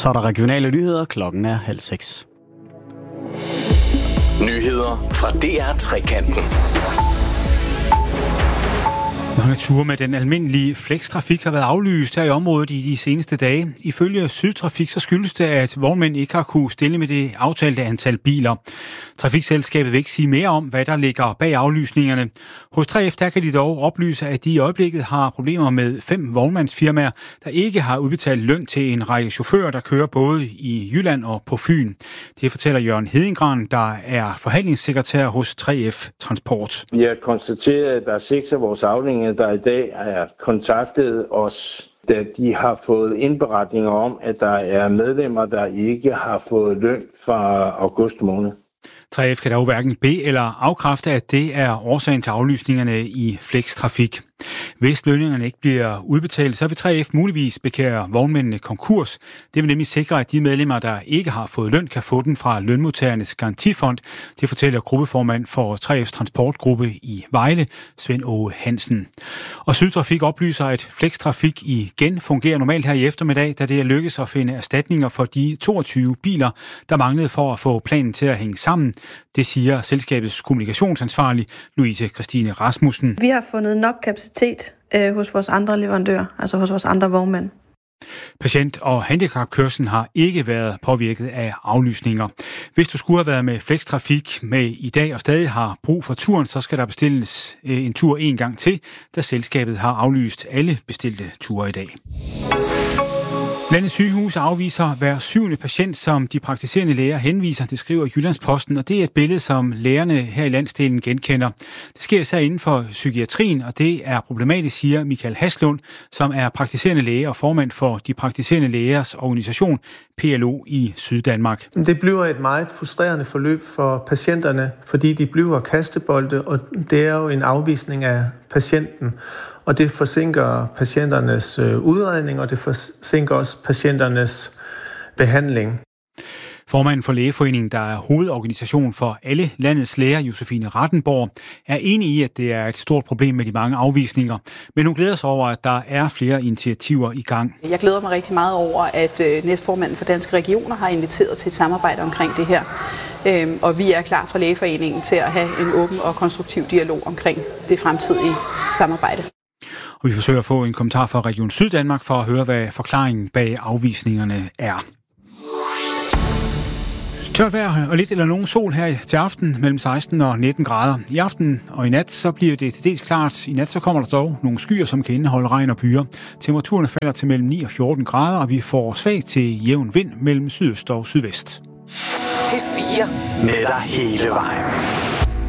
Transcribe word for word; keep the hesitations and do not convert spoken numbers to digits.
Så er der regionale nyheder. Klokken er halv seks. Nyheder fra D R Trekanten. Mange ture med den almindelige flextrafik har været aflyst her i området i de seneste dage. Ifølge Sydtrafik så skyldes det, at vognmænd ikke har kunne stille med det aftalte antal biler. Trafikselskabet vil ikke sige mere om, hvad der ligger bag aflysningerne. Hos tre F der kan de dog oplyse, at de i øjeblikket har problemer med fem vognmandsfirmaer, der ikke har udbetalt løn til en række chauffører, der kører både i Jylland og på Fyn. Det fortæller Jørgen Hedengran, der er forhandlingssekretær hos tre F Transport. Vi har konstateret, at der er seks af vores afdelinger, der i dag er kontaktet os, da de har fået indberetninger om, at der er medlemmer, der ikke har fået løn fra august måned. tre F kan dog hverken bede eller afkræfte, at det er årsagen til aflysningerne i flextrafik. Hvis lønningerne ikke bliver udbetalt, så vil tre F muligvis begære vognmændene konkurs. Det vil nemlig sikre, at de medlemmer, der ikke har fået løn, kan få den fra Lønmodtagernes Garantifond. Det fortæller gruppeformand for tre F's transportgruppe i Vejle, Svend Åge Hansen. Og Sydtrafik oplyser, at flextrafik igen fungerer normalt her i eftermiddag, da det er lykkedes at finde erstatninger for de toogtyve biler, der manglede for at få planen til at hænge sammen. Det siger selskabets kommunikationsansvarlig, Louise Christine Rasmussen. Vi har fundet nok kapacitet øh, hos vores andre leverandører, altså hos vores andre vognmænd. Patient- og handicapkørslen har ikke været påvirket af aflysninger. Hvis du skulle have været med flextrafik med i dag og stadig har brug for turen, så skal der bestilles en tur en gang til, da selskabet har aflyst alle bestilte ture i dag. Landets sygehuse afviser hver syvende patient, som de praktiserende læger henviser, det skriver Jyllandsposten, og det er et billede, som lægerne her i landsdelen genkender. Det sker især inden for psykiatrien, og det er problematisk, siger Michael Haslund, som er praktiserende læge og formand for de praktiserende lægers organisation P L O i Syddanmark. Det bliver et meget frustrerende forløb for patienterne, fordi de bliver kastebolde, og det er jo en afvisning af patienten. Og det forsinker patienternes udredning, og det forsinker også patienternes behandling. Formanden for Lægeforeningen, der er hovedorganisation for alle landets læger, Josefine Rattenborg, er enig i, at det er et stort problem med de mange afvisninger. Men hun glæder sig over, at der er flere initiativer i gang. Jeg glæder mig rigtig meget over, at næstformanden for Danske Regioner har inviteret til et samarbejde omkring det her. Og vi er klar fra Lægeforeningen til at have en åben og konstruktiv dialog omkring det fremtidige samarbejde. Og vi forsøger at få en kommentar fra Region Syddanmark for at høre, hvad forklaringen bag afvisningerne er. Tørt vejr og lidt eller nogen sol her til aften mellem seksten og nitten grader. I aften og i nat så bliver det til dels klart. I nat så kommer der dog nogle skyer, som kan indeholde regn og byger. Temperaturen falder til mellem ni og fjorten grader, og vi får svag til jævn vind mellem sydøst og sydvest. P fire med dig hele vejen.